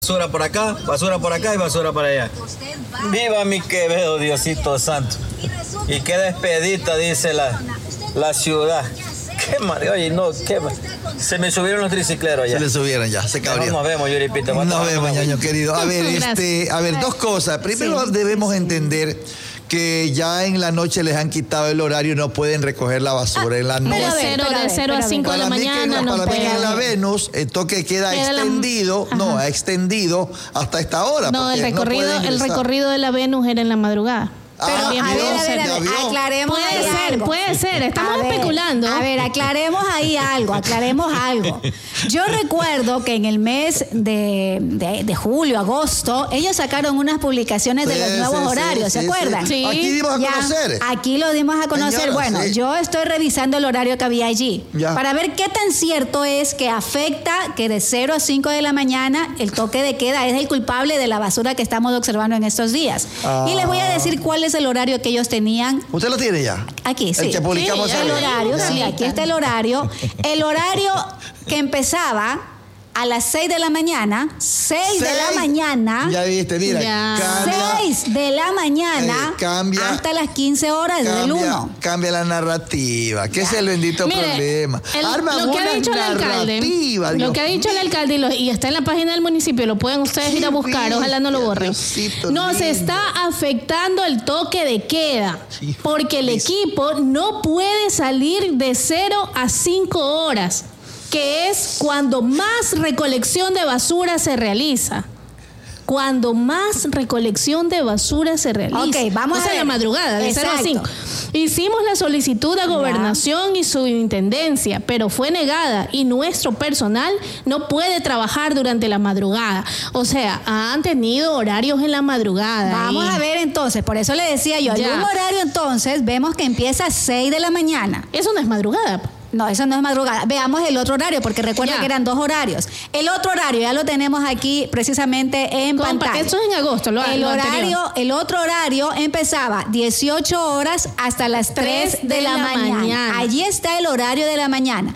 Basura por acá, basura por acá y basura por allá. Viva mi Quevedo, Diosito Santo. Y qué despedida, dice la ciudad. Qué madre, oye, no, qué se me subieron los tricicleros ya. Se le subieron ya, se cabrieron. Nos vemos, Yuripita. Nos vemos, ñaño querido. A ver, dos cosas. Primero debemos entender que ya en la noche les han quitado el horario y no pueden recoger la basura en la noche. De 0 a 5 de la mañana no para mí pueden. en la Venus el toque queda extendido, ha extendido hasta esta hora. No, el recorrido de la Venus era en la madrugada. Pero a ver, aclaremos. Puede ser, estamos especulando. A ver, aclaremos algo. Yo recuerdo que en el mes de julio, agosto, ellos sacaron unas publicaciones de los nuevos horarios, ¿se acuerdan? Sí. Aquí dimos a conocer. Aquí lo dimos a conocer. Señora, bueno, yo estoy revisando el horario que había allí para ver qué tan cierto es que afecta que de 0 a 5 de la mañana el toque de queda es el culpable de la basura que estamos observando en estos días. Y les voy a decir cuál es el horario que ellos tenían. ¿Usted lo tiene ya? Aquí, sí. El que publicamos el horario, sí, aquí está el horario. El horario que empezaba a las 6 de la mañana, 6 de la mañana. Ya viste, mira. Cambia, 6 de la mañana hasta las 15 horas del 1. Cambia la narrativa, que es el bendito problema. Lo que ha dicho el alcalde, y está en la página del municipio, lo pueden ustedes ir a buscar, ojalá no lo borren. Nos está afectando el toque de queda, porque el equipo no puede salir de 0 a 5 horas. Que es cuando más recolección de basura se realiza. Ok, vamos a ver. la madrugada, de 0 a 5. Hicimos la solicitud a Gobernación y Subintendencia, pero fue negada y nuestro personal no puede trabajar durante la madrugada. O sea, han tenido horarios en la madrugada. Vamos a ver entonces, por eso le decía yo, algún horario entonces vemos que empieza a 6 de la mañana. Eso no es madrugada. No, eso no es madrugada. Veamos el otro horario, porque recuerda que eran 2 horarios. El otro horario ya lo tenemos aquí precisamente en pantalla. Esto es en agosto, el otro horario empezaba 18 horas hasta las 3 de la mañana. Allí está el horario de la mañana.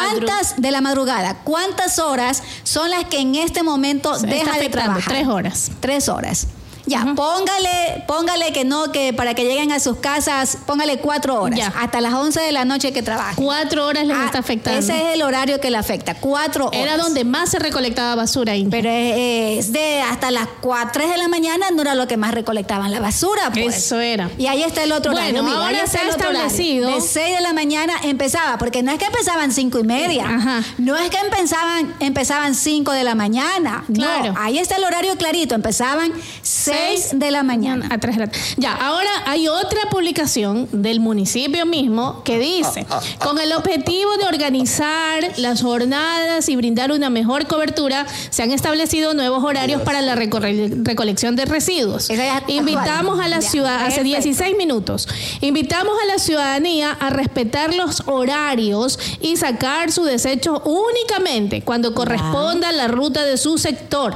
De la madrugada. ¿Cuántas horas son las que en este momento deja de trabajar? 3 horas. 3 horas. Ya, póngale que para que lleguen a sus casas, póngale 4 horas. Hasta las 11 de la noche que trabajan. 4 horas les está afectando. Ese es el horario que le afecta, 4 horas. Era donde más se recolectaba basura ahí. Pero es de hasta las 3 de la mañana no era lo que más recolectaban la basura, pues. Eso era. Y ahí está el otro horario. Bueno, ahora se ha establecido. De 6 de la mañana empezaba, porque no es que empezaban 5:30. Ajá. No es que empezaban 5 de la mañana. Claro. No, ahí está el horario clarito. Empezaban 6 de la mañana a 3 de la tarde. Ya, ahora hay otra publicación del municipio mismo que dice, con el objetivo de organizar las jornadas y brindar una mejor cobertura, se han establecido nuevos horarios para la recolección de residuos. Invitamos a la ciudad, hace 16 minutos, invitamos a la ciudadanía a respetar los horarios y sacar su desecho únicamente cuando corresponda a la ruta de su sector.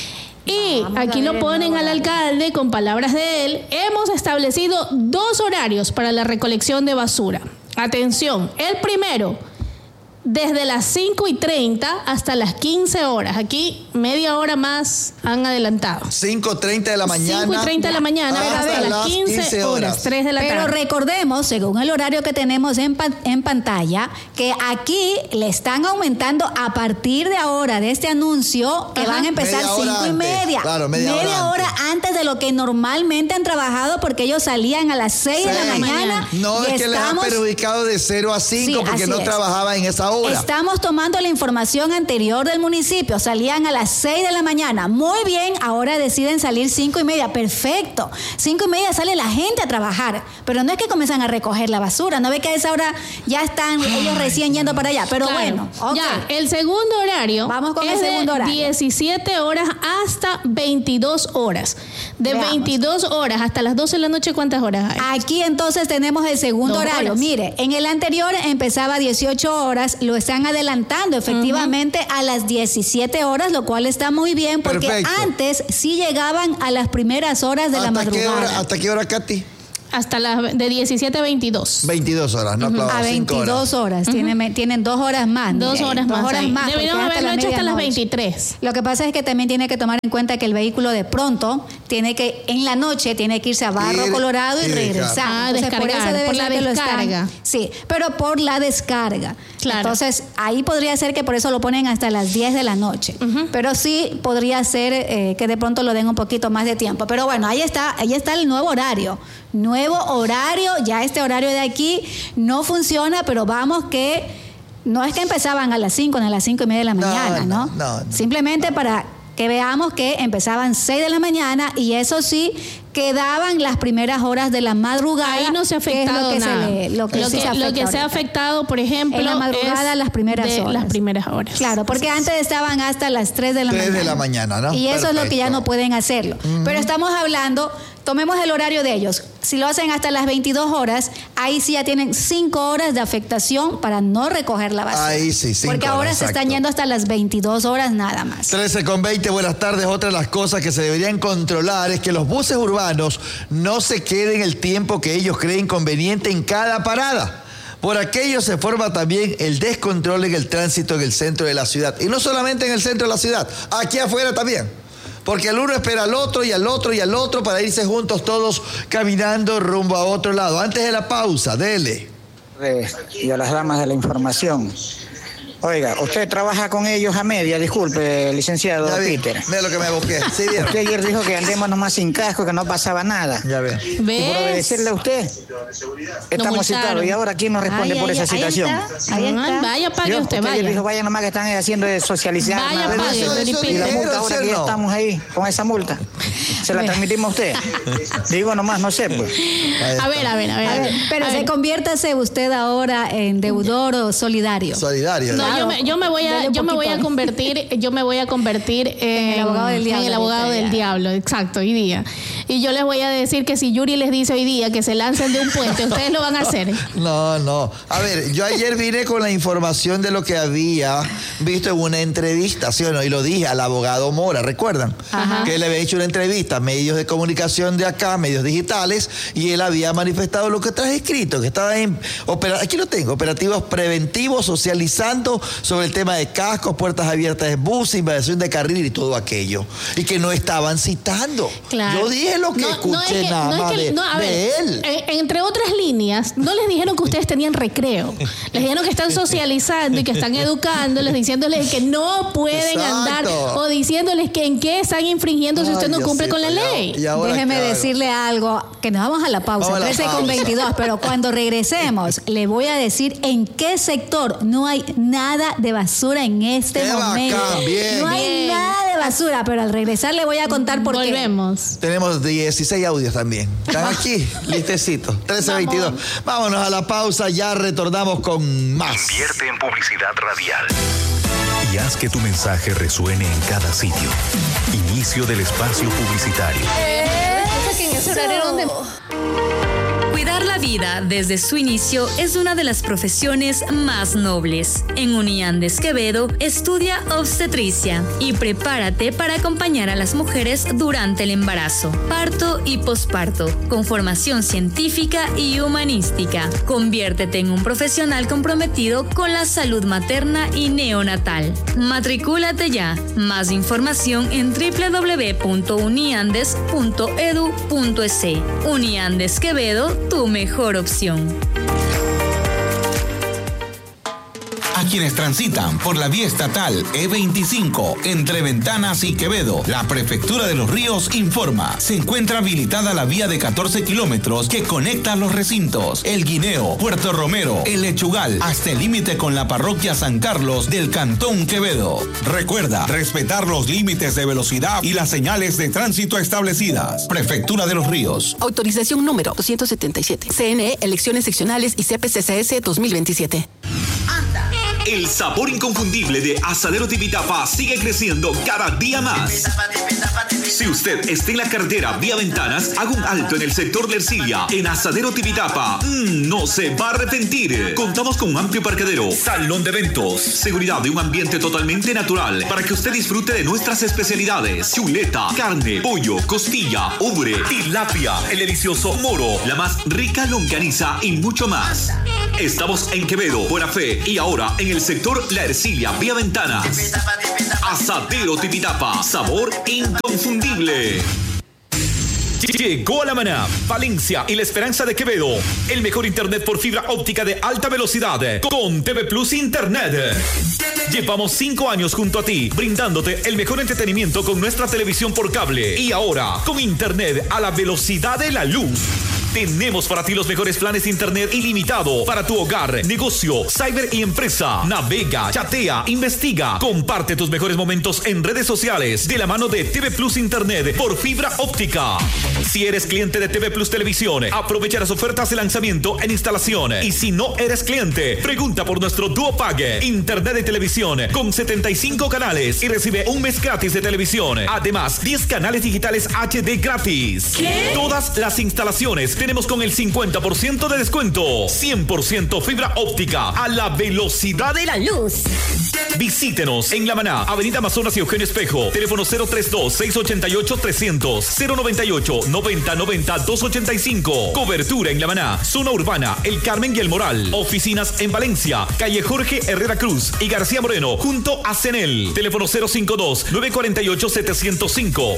Y aquí lo ponen al alcalde con palabras de él. Hemos establecido 2 horarios para la recolección de basura. Atención, el primero, desde las 5:30 hasta las 15 horas. Aquí media hora más han adelantado. 5:30 de la mañana. 5:30 de la mañana hasta las 15 horas. 3 de la tarde. Pero recordemos, según el horario que tenemos en pantalla, que aquí le están aumentando a partir de ahora, de este anuncio, que van a empezar 5:30. Claro, media hora antes de lo que normalmente han trabajado, porque ellos salían a las 6 de la mañana. No, es que les han perjudicado de 0 a 5 porque no trabajaban en esa hora. Estamos tomando la información anterior del municipio. Salían a las 6 de la mañana. Muy bien, ahora deciden salir 5:30. Perfecto. 5:30 sale la gente a trabajar. Pero no es que comienzan a recoger la basura. No ve que a esa hora ya están ellos recién yendo para allá. Pero bueno, ya, el segundo horario. Vamos con el segundo horario. 17 horas hasta 22 horas. De 22 horas hasta las 12 de la noche, ¿cuántas horas hay? Aquí entonces tenemos el segundo horario. Mire, en el anterior empezaba 18 horas. Lo están adelantando efectivamente a las 17 horas, lo cual está muy bien porque antes sí llegaban a las primeras horas de la madrugada. ¿Hasta qué hora, Katy? hasta las de 17 a 22. 22 horas, no clavado. A 22 horas. Tienen 2 horas más. 2 horas más. Deberíamos haberlo hecho hasta las 23. Lo que pasa es que también tiene que tomar en cuenta que el vehículo de pronto en la noche tiene que irse a Barro Colorado y regresar. Descargar, por la descarga. Sí, pero por la descarga. Claro. Entonces, ahí podría ser que por eso lo ponen hasta las 10 de la noche. Pero sí podría ser que de pronto lo den un poquito más de tiempo. Pero bueno, ahí está el nuevo horario. Ya este horario de aquí no funciona, pero vamos que no es que empezaban a las 5, ni a las 5:30 de la mañana, ¿no? Simplemente para que veamos que empezaban 6 de la mañana y eso sí, quedaban las primeras horas de la madrugada. Ahí no se ha afectado nada. Lo que se ha afectado, por ejemplo, en la madrugada, las primeras horas. Claro, porque antes estaban hasta las 3 de la mañana. 3 de la mañana, ¿no? Y eso es lo que ya no pueden hacerlo. Pero estamos hablando, tomemos el horario de ellos. Si lo hacen hasta las 22 horas, ahí sí ya tienen 5 horas de afectación para no recoger la basura. Ahí sí, 5 horas. Porque ahora se están yendo hasta las 22 horas nada más. 13:20, buenas tardes. Otra de las cosas que se deberían controlar es que los buses urbanos no se queden el tiempo que ellos creen conveniente en cada parada. Por aquello se forma también el descontrol en el tránsito en el centro de la ciudad. Y no solamente en el centro de la ciudad, aquí afuera también. Porque el uno espera al otro y al otro y al otro para irse juntos todos caminando rumbo a otro lado. Antes de la pausa, dele. Y a las damas de la información. Oiga, usted trabaja con ellos a media, disculpe, licenciado Peter. Ve lo que me busqué. Sí, bien. Usted ayer dijo que andemos nomás sin casco, que no pasaba nada. Ya ve. Y por obedecerle a usted, estamos citados. ¿Y ahora quién nos responde por esa citación? Ahí está. Vaya, pague usted, vaya. Ayer dijo, vaya nomás que están haciendo de socializar. Vaya, pague. Y la multa ahora que ya estamos ahí, con esa multa, ¿se la transmitimos a usted? Digo nomás, no sé, pues. A ver. Pero conviértase usted ahora en deudor o solidario. Solidario. No, yo me voy a convertir en el abogado del diablo, exacto, hoy día. Y yo les voy a decir que si Yuri les dice hoy día que se lancen de un puente, ustedes lo van a hacer. No. A ver, yo ayer vine con la información de lo que había visto en una entrevista, ¿sí o no? Y lo dije al abogado Mora, ¿recuerdan? Ajá. Que él le había hecho una entrevista a medios de comunicación de acá, medios digitales, y él había manifestado lo que traje escrito, que estaba aquí lo tengo, operativos preventivos, socializando sobre el tema de cascos, puertas abiertas de bus, invasión de carril y todo aquello. Y que no estaban citando. Claro. Yo dije lo que escuché nada más de él. Entre otras líneas, no les dijeron que ustedes tenían recreo. Les dijeron que están socializando y que están educándoles, diciéndoles que no pueden andar o diciéndoles que en qué están infringiendo si usted no cumple con la ley. Déjeme decirle algo, que nos vamos a la pausa, 13:22, pero cuando regresemos le voy a decir en qué sector no hay nada de basura en este momento. No hay nada de basura, pero al regresar le voy a contar por qué. Volvemos. Tenemos 16 audios también. Están aquí, listecitos. 13:22. Vámonos a la pausa, ya retornamos con más. Invierte en publicidad radial y haz que tu mensaje resuene en cada sitio. Inicio del espacio publicitario. Cuidar la vida desde su inicio es una de las profesiones más nobles. En Uniandes Quevedo, estudia obstetricia y prepárate para acompañar a las mujeres durante el embarazo, parto y posparto, con formación científica y humanística. Conviértete en un profesional comprometido con la salud materna y neonatal. Matricúlate ya. Más información en www.uniandes.edu.es. Uniandes Quevedo, tu mejor opción. A quienes transitan por la vía estatal E25 entre Ventanas y Quevedo, la Prefectura de Los Ríos informa. Se encuentra habilitada la vía de 14 kilómetros que conecta los recintos El Guineo, Puerto Romero, El Lechugal, hasta el límite con la parroquia San Carlos del Cantón Quevedo. Recuerda respetar los límites de velocidad y las señales de tránsito establecidas. Prefectura de Los Ríos. Autorización número 277. CNE, elecciones seccionales y CPCCS 2027. Anda. El sabor inconfundible de Asadero Tipitapa sigue creciendo cada día más. Si usted está en la carretera vía Ventanas, haga un alto en el sector de Ercilia, en Asadero Tipitapa. No se va a arrepentir. Contamos con un amplio parqueadero, salón de eventos, seguridad de un ambiente totalmente natural para que usted disfrute de nuestras especialidades: chuleta, carne, pollo, costilla, ubre, tilapia, el delicioso moro, la más rica longaniza y mucho más. Estamos en Quevedo, Buena Fe y ahora en el sector La Ercilia, vía Ventanas. Asadero Tipitapa, sabor inconfundible. Llegó a La Maná, Valencia y La Esperanza de Quevedo. El mejor internet por fibra óptica de alta velocidad con TV Plus Internet. Llevamos 5 años junto a ti, brindándote el mejor entretenimiento con nuestra televisión por cable. Y ahora, con internet a la velocidad de la luz. Tenemos para ti los mejores planes de internet ilimitado para tu hogar, negocio, cyber y empresa. Navega, chatea, investiga, comparte tus mejores momentos en redes sociales de la mano de TV Plus Internet por fibra óptica. Si eres cliente de TV Plus Televisión, aprovecha las ofertas de lanzamiento en instalación. Y si no eres cliente, pregunta por nuestro Duo Pague, internet de televisión con 75 canales y recibe un mes gratis de televisión. Además, 10 canales digitales HD gratis. ¿Qué? Todas las instalaciones tenemos con el 50% de descuento. 100% fibra óptica a la velocidad de la luz. Visítenos en La Maná, Avenida Amazonas y Eugenio Espejo. Teléfono 032-688-300, 098-9090-285. Cobertura en La Maná, zona urbana, El Carmen y El Moral. Oficinas en Valencia, calle Jorge Herrera Cruz y García Moreno, junto a CENEL. Teléfono 052-948-705,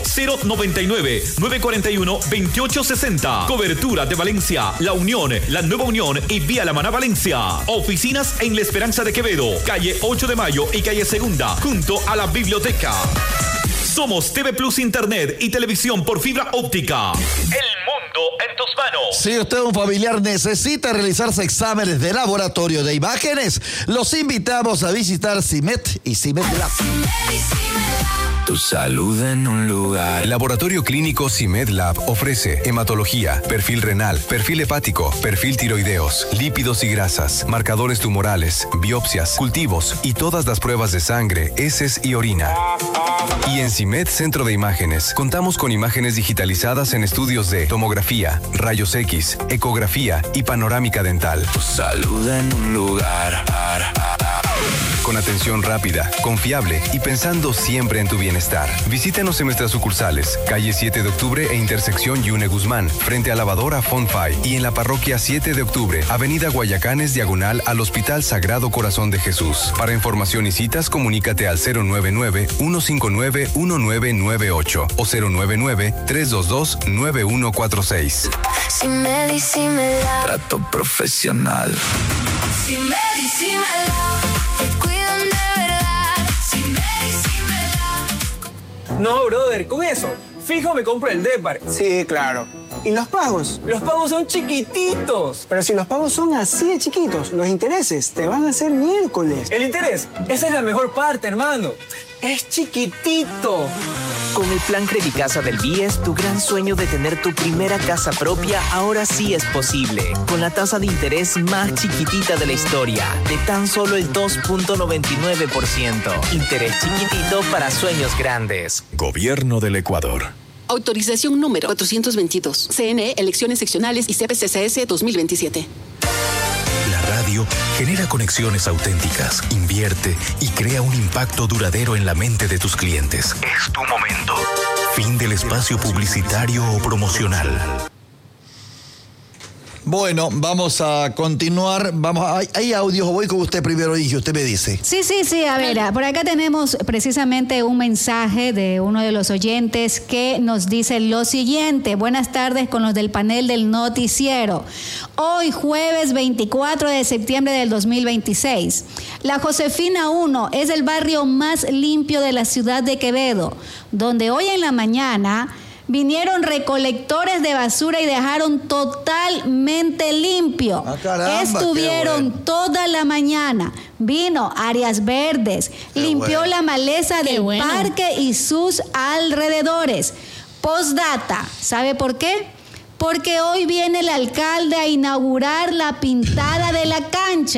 099-941-2860. Cobertura de Valencia, La Unión, La Nueva Unión y Vía La Maná Valencia. Oficinas en La Esperanza de Quevedo, calle 8 de Mayo y calle Segunda, junto a la biblioteca. Somos TV Plus Internet y televisión por fibra óptica. El mundo en tus manos. Si usted o un familiar necesita realizarse exámenes de laboratorio de imágenes, los invitamos a visitar CIMED y CIMED Lab. Tu salud en un lugar. Laboratorio Clínico CIMED Lab ofrece hematología, perfil renal, perfil hepático, perfil tiroideos, lípidos y grasas, marcadores tumorales, biopsias, cultivos y todas las pruebas de sangre, heces y orina. Y en CIMED Centro de Imágenes contamos con imágenes digitalizadas en estudios de tomografía, rayos X, ecografía y panorámica dental. Tu salud en un lugar. Con atención rápida, confiable y pensando siempre en tu bienestar. Visítanos en nuestras sucursales, calle 7 de octubre e intersección Yune Guzmán, frente a lavadora Fonfay, y en la parroquia 7 de octubre, avenida Guayacanes, diagonal al Hospital Sagrado Corazón de Jesús. Para información y citas, comunícate al 099-159-1998 o 099-322-9146. Trato profesional. No, brother, con eso, fijo me compro el Depar. Sí, claro. ¿Y los pagos? Los pagos son chiquititos. Pero si los pagos son así de chiquitos, los intereses te van a hacer miércoles. ¿El interés? Esa es la mejor parte, hermano. Es chiquitito. Con el plan Credicasa del BIES, tu gran sueño de tener tu primera casa propia ahora sí es posible. Con la tasa de interés más chiquitita de la historia, de tan solo el 2.99%. Interés chiquitito para sueños grandes. Gobierno del Ecuador. Autorización número 422. CNE, elecciones seccionales y CPCCS 2027. La radio genera conexiones auténticas, invierte y crea un impacto duradero en la mente de tus clientes. Es tu momento. Fin del espacio publicitario o promocional. Bueno, vamos a continuar. Hay audios, voy con usted primero, Inge, usted me dice. Sí, a ver, por acá tenemos precisamente un mensaje de uno de los oyentes que nos dice lo siguiente. Buenas tardes con los del panel del noticiero. Hoy, jueves 24 de septiembre del 2026. La Josefina 1 es el barrio más limpio de la ciudad de Quevedo, donde hoy en la mañana vinieron recolectores de basura y dejaron totalmente limpio. Caramba, estuvieron toda la mañana. Vino áreas verdes, limpió la maleza del parque y sus alrededores. Postdata, ¿sabe por qué? Porque hoy viene el alcalde a inaugurar la pintada de la cancha.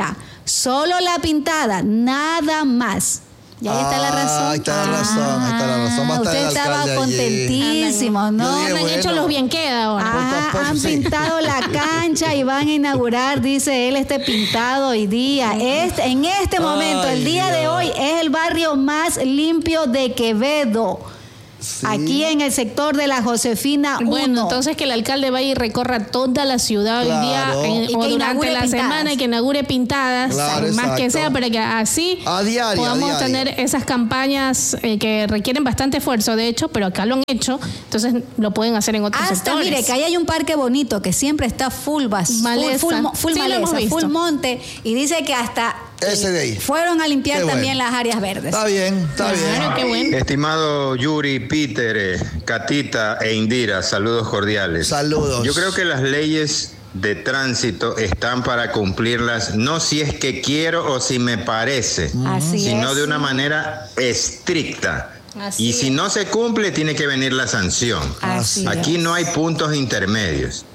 Solo la pintada, nada más. Y ahí está la razón. Ahí está la razón. Va a estar usted el estaba alcalde contentísimo, ¿no? Han hecho los bien queda ahora. Han pintado la cancha y van a inaugurar, dice él, este pintado hoy día. En este momento, el día de hoy, es el barrio más limpio de Quevedo. Sí. Aquí en el sector de la Josefina 1. Bueno, entonces que el alcalde vaya y recorra toda la ciudad hoy día o durante la semana y que inaugure pintadas, más que sea, para que así podamos tener esas campañas que requieren bastante esfuerzo, de hecho, pero acá lo han hecho, entonces lo pueden hacer en otros sectores. Mire, que ahí hay un parque bonito que siempre está full maleza, full monte, y dice que hasta ese de ahí. Fueron a limpiar también las áreas verdes. Está bien. Qué bueno. Estimado Yuri, Peter, Catita e Indira, saludos cordiales. Saludos. Yo creo que las leyes de tránsito están para cumplirlas, no si es que quiero o si me parece, sino de una manera estricta. Y si no se cumple, tiene que venir la sanción. Aquí no hay puntos intermedios.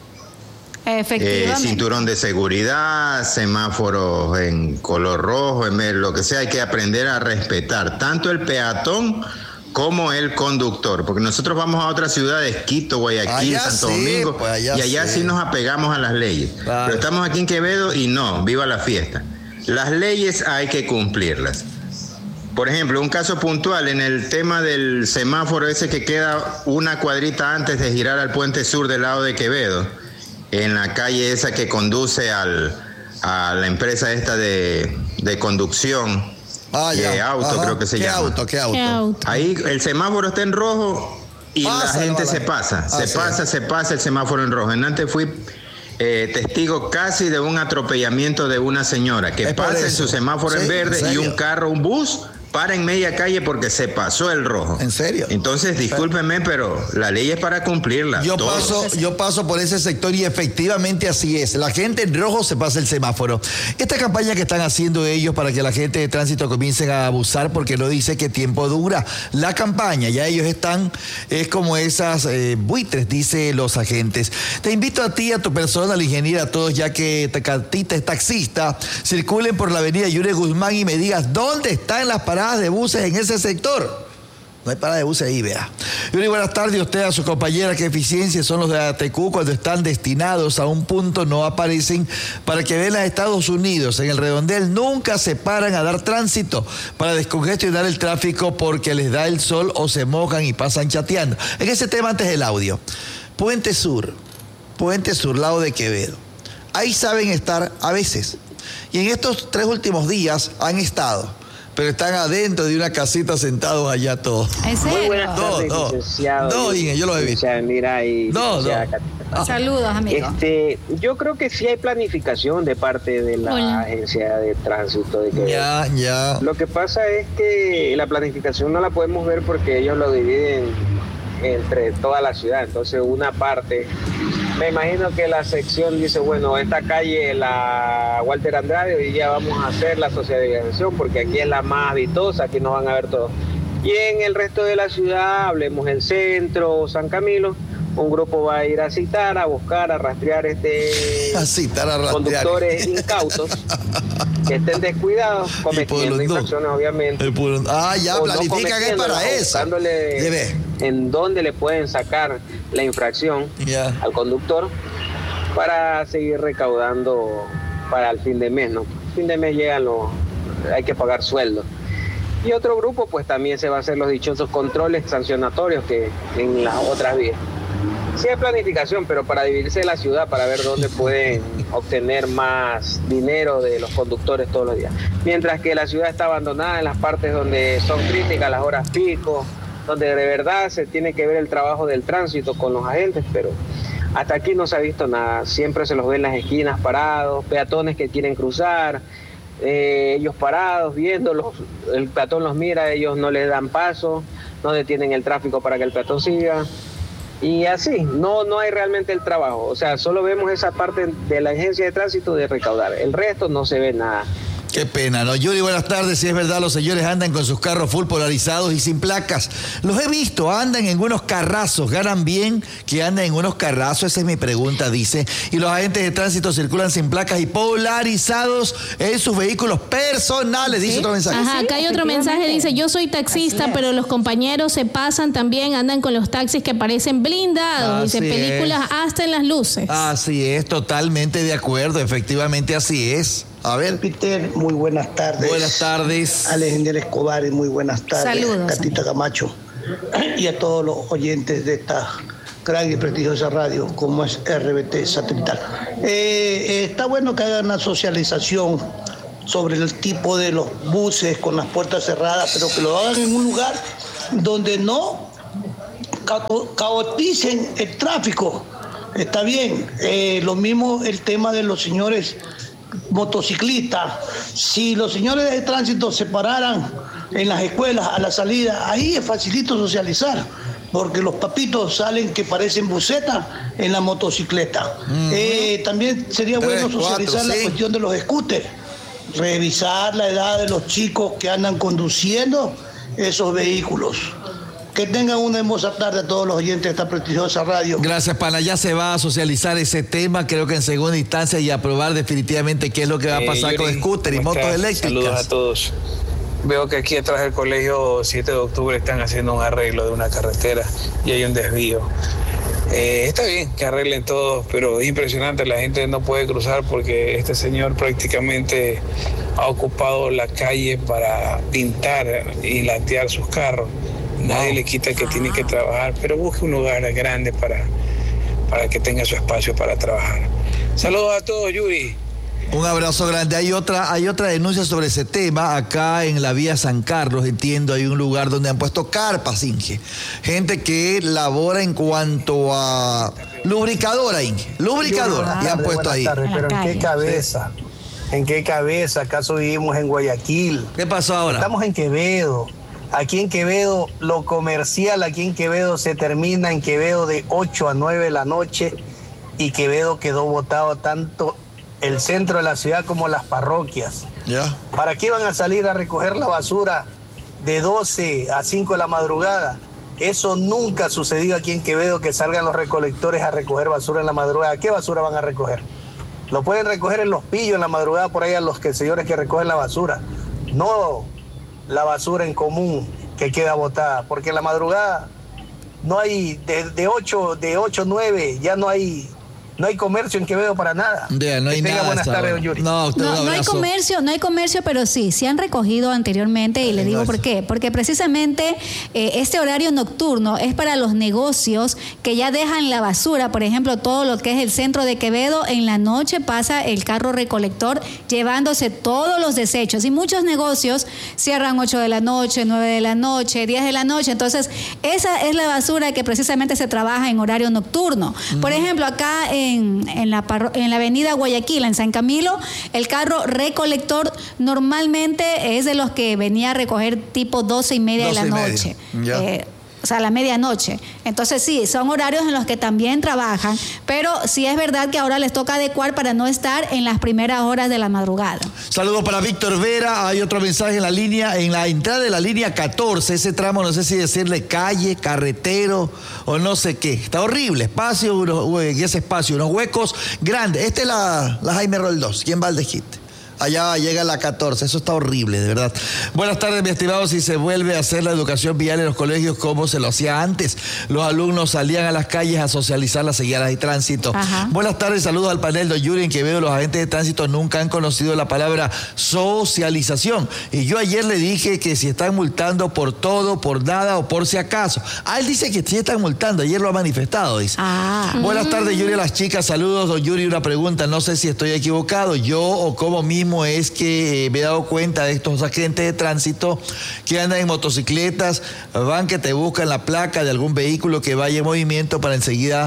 Cinturón de seguridad, semáforos en color rojo, lo que sea, hay que aprender a respetar tanto el peatón como el conductor, porque nosotros vamos a otras ciudades, Quito, Guayaquil, Santo Domingo, y allá sí nos apegamos a las leyes. Claro. Pero estamos aquí en Quevedo y no, viva la fiesta. Las leyes hay que cumplirlas. Por ejemplo, un caso puntual en el tema del semáforo ese que queda una cuadrita antes de girar al puente sur del lado de Quevedo, en la calle esa que conduce a la empresa esta de conducción, auto, creo que se llama. ¿Qué auto? Ahí el semáforo está en rojo y la gente se pasa el semáforo en rojo. Antes fui testigo casi de un atropellamiento de una señora que pasa en su semáforo en verde y un bus para en media calle porque se pasó el rojo. ¿En serio? Entonces, discúlpenme, pero la ley es para cumplirla. Yo paso por ese sector y efectivamente así es. La gente en rojo se pasa el semáforo. Esta campaña que están haciendo ellos para que la gente de tránsito comiencen a abusar, porque no dice qué tiempo dura la campaña. Ya ellos están, es como esas buitres, dice los agentes. Te invito a ti, a tu persona, al ingeniero, a todos, ya que Catita es taxista, circulen por la avenida Yure Guzmán y me digas dónde están las paradas de buses en ese sector. No hay parada de buses ahí, vea. Yuri, buenas tardes. Usted, a su compañera, ¿qué eficiencia son los de ATQ cuando están destinados a un punto? No aparecen para que vean a Estados Unidos. En el redondel nunca se paran a dar tránsito para descongestionar el tráfico porque les da el sol o se mojan y pasan chateando. En ese tema, antes del audio. Puente Sur, lado de Quevedo. Ahí saben estar a veces. Y en estos 3 últimos días han estado, pero están adentro de una casita sentados allá todos. ¿En serio? Muy buenas tardes, licenciado. Yo lo he visto. Saludos, amigo. Yo creo que sí hay planificación de parte de la agencia de tránsito de Quevedo. Ya. Lo que pasa es que la planificación no la podemos ver porque ellos lo dividen entre toda la ciudad. Entonces, una parte, me imagino que la sección dice, bueno, esta calle, la Walter Andrade, hoy ya vamos a hacer la socialización porque aquí es la más habitosa, aquí nos van a ver todos. Y en el resto de la ciudad, hablemos el centro, San Camilo, un grupo va a ir a citar, a buscar, a rastrear conductores incautos que estén descuidados, cometiendo infracciones, obviamente. Planifican es para eso. En dónde le pueden sacar la infracción al conductor para seguir recaudando para el fin de mes, ¿no? Fin de mes hay que pagar sueldo. Y otro grupo, pues también se va a hacer los dichosos controles sancionatorios que en las otras vías. Sí hay planificación, pero para dividirse la ciudad, para ver dónde pueden obtener más dinero de los conductores todos los días. Mientras que la ciudad está abandonada en las partes donde son críticas las horas pico, donde de verdad se tiene que ver el trabajo del tránsito con los agentes, pero hasta aquí no se ha visto nada. Siempre se los ve en las esquinas parados, peatones que quieren cruzar, ellos parados, viéndolos, el peatón los mira, ellos no les dan paso, no detienen el tráfico para que el peatón siga. Y así, no hay realmente el trabajo. O sea, solo vemos esa parte de la agencia de tránsito de recaudar. El resto no se ve nada. Qué pena, ¿no? Yuri, buenas tardes. Si es verdad, los señores andan con sus carros full polarizados y sin placas. Los he visto, andan en unos carrazos. ¿Ganan bien que andan en unos carrazos? Esa es mi pregunta, dice. Y los agentes de tránsito circulan sin placas y polarizados en sus vehículos personales, dice otro mensaje. Ajá, acá hay otro mensaje, dice, yo soy taxista, pero los compañeros se pasan también, andan con los taxis que parecen blindados. Dice, películas hasta en las luces. Así es, totalmente de acuerdo, efectivamente así es. A ver. Peter, muy buenas tardes. Buenas tardes. Alejandro Escobar, muy buenas tardes. Saludos. Catita Camacho. Y a todos los oyentes de esta gran y prestigiosa radio, como es RBT Satelital. Está bueno que hagan una socialización sobre el tipo de los buses con las puertas cerradas, pero que lo hagan en un lugar donde no caoticen el tráfico. Está bien. Lo mismo el tema de los señores motociclistas. Si los señores de tránsito se pararan en las escuelas a la salida, ahí es facilito socializar, porque los papitos salen que parecen bucetas en la motocicleta. También sería bueno socializar la cuestión de los scooters, revisar la edad de los chicos que andan conduciendo esos vehículos. Que tengan una hermosa tarde a todos los oyentes de esta prestigiosa radio. Gracias, pana. Ya se va a socializar ese tema, creo que en segunda instancia, y a probar definitivamente qué es lo que va a pasar con scooter y motos eléctricas. Saludos a todos. Veo que aquí atrás del colegio 7 de octubre están haciendo un arreglo de una carretera y hay un desvío. Está bien que arreglen todo, pero es impresionante, la gente no puede cruzar porque este señor prácticamente ha ocupado la calle para pintar y latear sus carros. Nadie le quita que tiene que trabajar, pero busque un lugar grande para que tenga su espacio para trabajar. Saludos a todos, Yuri. Un abrazo grande. Hay otra denuncia sobre ese tema acá en la vía San Carlos, entiendo, hay un lugar donde han puesto carpas, Inge. Gente que labora en cuanto a lubricadora, Inge. Lubricadora. Y han puesto ahí. Pero ¿en qué cabeza? ¿En qué cabeza? ¿Acaso vivimos en Guayaquil? ¿Qué pasó ahora? Estamos en Quevedo. Aquí en Quevedo, lo comercial aquí en Quevedo se termina en Quevedo de 8 a 9 de la noche y Quevedo quedó botado tanto el centro de la ciudad como las parroquias. ¿Ya? ¿Para qué van a salir a recoger la basura de 12 a 5 de la madrugada? Eso nunca ha sucedido aquí en Quevedo, que salgan los recolectores a recoger basura en la madrugada. ¿Qué basura van a recoger? Lo pueden recoger en Los Pillos en la madrugada, por ahí a los señores que recogen la basura. No la basura en común que queda botada, porque en la madrugada no hay, de 8 a 9, ya no hay comercio en Quevedo para nada. No hay nada. Buenas tardes, don Yuri. No hay comercio, pero sí han recogido anteriormente, y le digo por qué. Porque precisamente este horario nocturno es para los negocios que ya dejan la basura. Por ejemplo, todo lo que es el centro de Quevedo, en la noche pasa el carro recolector llevándose todos los desechos. Y muchos negocios cierran 8 de la noche, 9 de la noche, 10 de la noche. Entonces, esa es la basura que precisamente se trabaja en horario nocturno. Por ejemplo, acá en la avenida Guayaquil, en San Camilo, el carro recolector normalmente es de los que venía a recoger tipo 12:30 de la noche. O sea, a la medianoche. Entonces sí, son horarios en los que también trabajan, pero sí es verdad que ahora les toca adecuar para no estar en las primeras horas de la madrugada. Saludos para Víctor Vera. Hay otro mensaje en la entrada de la línea 14, ese tramo, no sé si decirle calle, carretero o no sé qué. Está horrible, espacio, unos huecos grandes. Esta es la Jaime Roldós, ¿quién va al desquite? Allá llega la 14, eso está horrible, de verdad. Buenas tardes, mi estimado. Si se vuelve a hacer la educación vial en los colegios como se lo hacía antes, los alumnos salían a las calles a socializar las señales de tránsito. Ajá. Buenas tardes, saludos al panel de Yuri. En Quevedo los agentes de tránsito nunca han conocido la palabra socialización. Y yo ayer le dije que si están multando por todo, por nada o por si acaso. Él dice que sí están multando, ayer lo ha manifestado, dice. Buenas tardes, Yuri, a las chicas. Saludos, don Yuri. Una pregunta, no sé si estoy equivocado, yo o como mismo es que me he dado cuenta de estos agentes de tránsito que andan en motocicletas, van que te buscan la placa de algún vehículo que vaya en movimiento para enseguida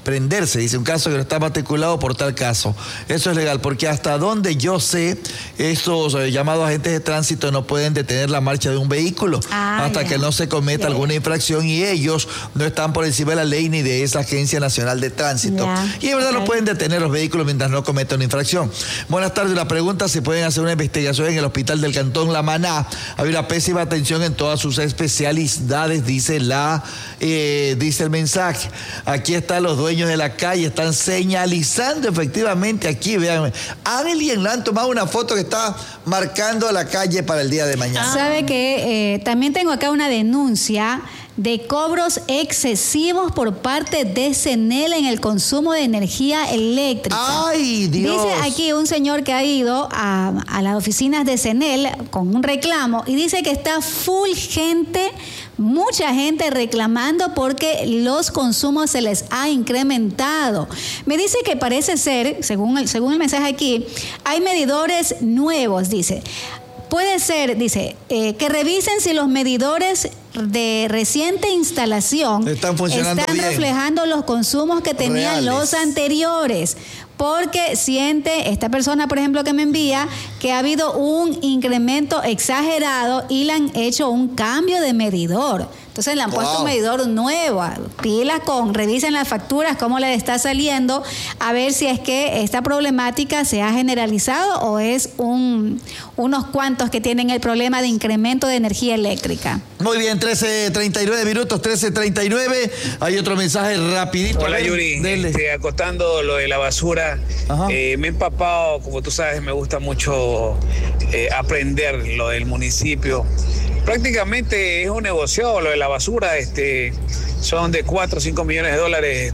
prenderse, dice, un caso que no está matriculado por tal caso. Eso es legal, porque hasta donde yo sé, estos llamados agentes de tránsito no pueden detener la marcha de un vehículo hasta que no se cometa alguna infracción, y ellos no están por encima de la ley ni de esa Agencia Nacional de Tránsito. Y de verdad no pueden detener los vehículos mientras no cometan una infracción. Buenas tardes, la pregunta si pueden hacer una investigación en el hospital del Cantón La Maná. Hay una pésima atención en todas sus especialidades, dice el mensaje. Aquí están los dueños de la calle, están señalizando efectivamente aquí, vean, alguien le han tomado una foto que está marcando la calle para el día de mañana. Sabe que también tengo acá una denuncia de cobros excesivos por parte de CENEL en el consumo de energía eléctrica. ¡Ay, Dios! Dice aquí un señor que ha ido a las oficinas de CENEL con un reclamo y dice que está full gente, mucha gente reclamando porque los consumos se les ha incrementado. Me dice que parece ser, según el mensaje aquí, hay medidores nuevos, dice. Puede ser, dice, que revisen si los medidores de reciente instalación están reflejando los consumos que tenían los anteriores. Porque siente esta persona, por ejemplo, que me envía, que ha habido un incremento exagerado y le han hecho un cambio de medidor. Entonces le han puesto un medidor nuevo. Pilas revisen las facturas, cómo le está saliendo, a ver si es que esta problemática se ha generalizado o es unos cuantos que tienen el problema de incremento de energía eléctrica. Muy bien, 13:39 minutos, 13:39. Hay otro mensaje rapidito. Hola, Yuri. Acotando lo de la basura, me he empapado, como tú sabes, me gusta mucho aprender lo del municipio. Prácticamente es un negocio lo de la basura, son de 4 o 5 millones de dólares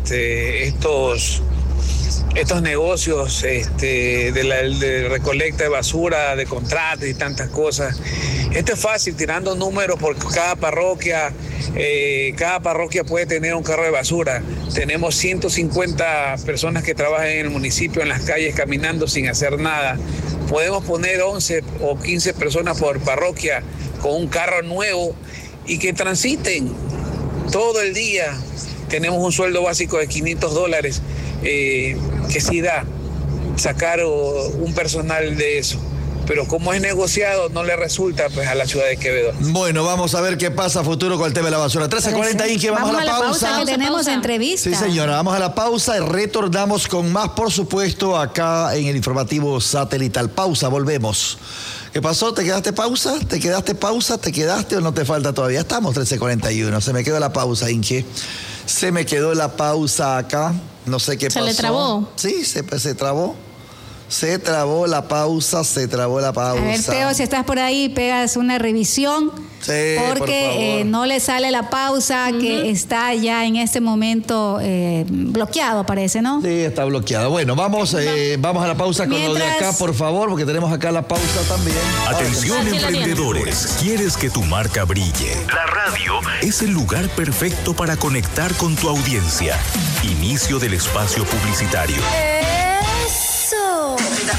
estos negocios de recolecta de basura, de contratos y tantas cosas. Esto es fácil, tirando números, porque cada parroquia puede tener un carro de basura. Tenemos 150 personas que trabajan en el municipio, en las calles, caminando sin hacer nada. Podemos poner 11 o 15 personas por parroquia con un carro nuevo y que transiten todo el día. Tenemos un sueldo básico de $500, que sí da sacar un personal de eso. Pero como es negociado, no le resulta pues a la ciudad de Quevedo. Bueno, vamos a ver qué pasa a futuro con el tema de la basura. 13:40, Inge, vamos a la pausa. Que tenemos entrevista. Sí, señora, vamos a la pausa y retornamos con más, por supuesto, acá en el informativo satelital. Pausa, volvemos. ¿Qué pasó? ¿Te quedaste pausa? ¿Te quedaste pausa? ¿Te quedaste o no te falta todavía? Estamos 13:41. Se me quedó la pausa, Inge. Se me quedó la pausa acá. No sé qué pasó. ¿Se le trabó? Sí, se trabó. Se trabó la pausa. A ver, Teo, si estás por ahí, pegas una revisión. Sí, porque no le sale la pausa, que está ya en este momento bloqueado, parece, ¿no? Sí, está bloqueado. Bueno, vamos a la pausa con lo de acá, por favor, porque tenemos acá la pausa también. Atención, emprendedores. ¿Quieres que tu marca brille? La radio es el lugar perfecto para conectar con tu audiencia. Inicio del espacio publicitario. ¡Eso!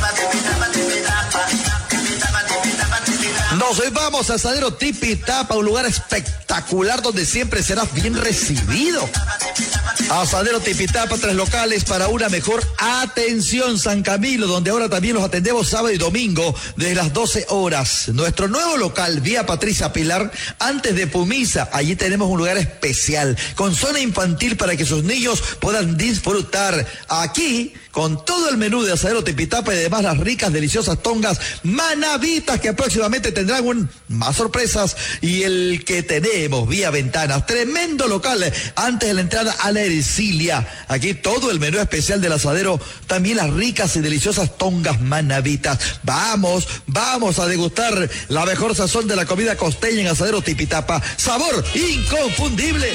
Nos vamos a Asadero Tipitapa, un lugar espectacular donde siempre serás bien recibido. Asadero Tipitapa, 3 locales para una mejor atención. San Camilo, donde ahora también los atendemos sábado y domingo desde las 12 horas. Nuestro nuevo local, vía Patricia Pilar, antes de Pumisa. Allí tenemos un lugar especial con zona infantil para que sus niños puedan disfrutar. Aquí, con todo el menú de Asadero Tipitapa y además las ricas, deliciosas tongas manavitas que próximamente tendrán más sorpresas. Y el que tenemos, vía Ventanas, tremendo local antes de la entrada a la Ercilia. Aquí todo el menú especial del asadero, también las ricas y deliciosas tongas manavitas. Vamos a degustar la mejor sazón de la comida costeña en Asadero Tipitapa. Sabor inconfundible.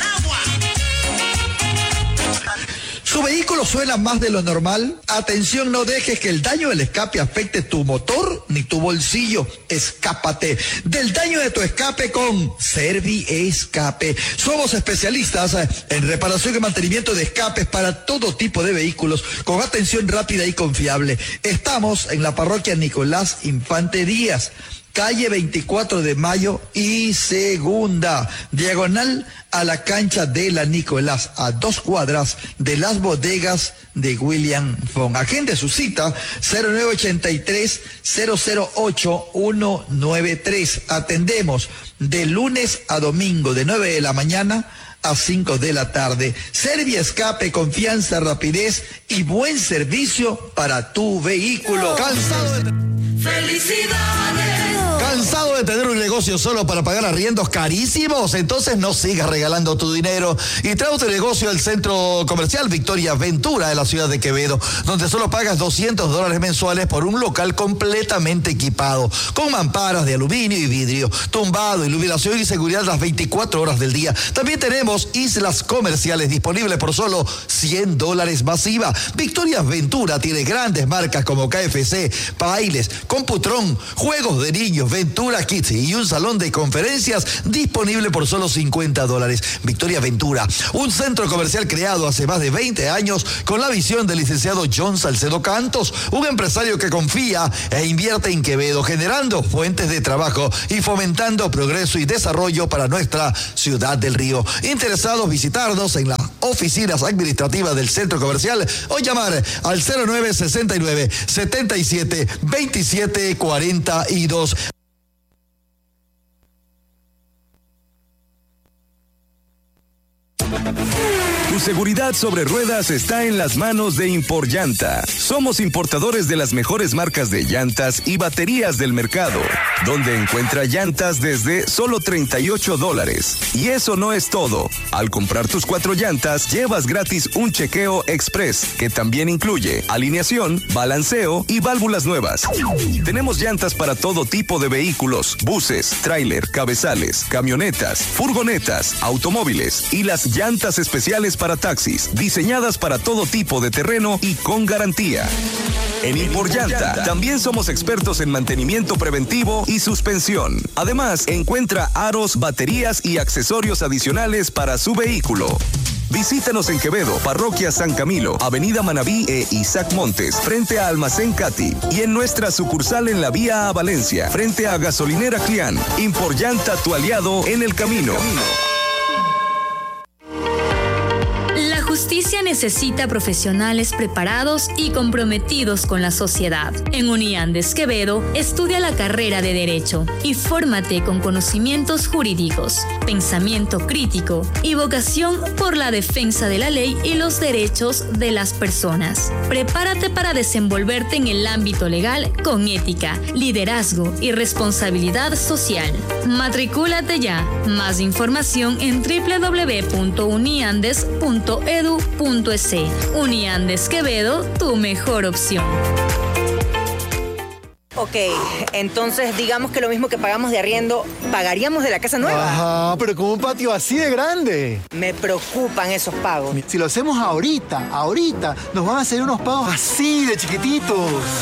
¿Su vehículo suena más de lo normal? Atención, no dejes que el daño del escape afecte tu motor ni tu bolsillo. Escápate del daño de tu escape con Serviescape. Somos especialistas en reparación y mantenimiento de escapes para todo tipo de vehículos con atención rápida y confiable. Estamos en la parroquia Nicolás Infante Díaz, calle 24 de Mayo y Segunda, diagonal a la cancha de la Nicolás, a 2 cuadras de las bodegas de William Fong. Agende su cita 0983-008-193. Atendemos de lunes a domingo de 9 de la mañana a 5 de la tarde. Serviescape, confianza, rapidez y buen servicio para tu vehículo. ¿Cansado de tener un negocio solo para pagar arriendos carísimos? Entonces no sigas regalando tu dinero y trae tu negocio al Centro Comercial Victoria Ventura de la ciudad de Quevedo, donde solo pagas $200 mensuales por un local completamente equipado, con mamparas de aluminio y vidrio, tumbado, iluminación y seguridad las 24 horas del día. También tenemos islas comerciales disponibles por solo $100 masiva. Victoria Ventura tiene grandes marcas como KFC, Bailes, Computron, juegos de niños, Ventura Kids y un salón de conferencias disponible por solo $50. Victoria Ventura, un centro comercial creado hace más de 20 años con la visión del licenciado John Salcedo Cantos, un empresario que confía e invierte en Quevedo, generando fuentes de trabajo y fomentando progreso y desarrollo para nuestra ciudad del Río. Interesados, visitarnos en las oficinas administrativas del centro comercial o llamar al 0969 77 27 42. Tu seguridad sobre ruedas está en las manos de Imporllanta. Somos importadores de las mejores marcas de llantas y baterías del mercado, donde encuentra llantas desde solo $38. Y eso no es todo. Al comprar tus 4 llantas, llevas gratis un chequeo express, que también incluye alineación, balanceo y válvulas nuevas. Tenemos llantas para todo tipo de vehículos, buses, tráiler, cabezales, camionetas, furgonetas, automóviles y las llantas especiales para taxis, diseñadas para todo tipo de terreno y con garantía. En Imporllanta también somos expertos en mantenimiento preventivo y suspensión. Además, encuentra aros, baterías y accesorios adicionales para su vehículo. Visítanos en Quevedo, Parroquia San Camilo, Avenida Manabí e Isaac Montes, frente a Almacén Cati, y en nuestra sucursal en la vía a Valencia, frente a Gasolinera Clián. Imporllanta, tu aliado en el camino. La justicia necesita profesionales preparados y comprometidos con la sociedad. En Uniandes Quevedo, estudia la carrera de Derecho y fórmate con conocimientos jurídicos, pensamiento crítico y vocación por la defensa de la ley y los derechos de las personas. Prepárate para desenvolverte en el ámbito legal con ética, liderazgo y responsabilidad social. Matricúlate ya. Más información en www.uniandes.edu.es. Uniandes Quevedo, tu mejor opción. Ok, entonces digamos que lo mismo que pagamos de arriendo, ¿pagaríamos de la casa nueva? Ajá, pero con un patio así de grande. Me preocupan esos pagos. Si lo hacemos ahorita, nos van a salir unos pagos así de chiquititos.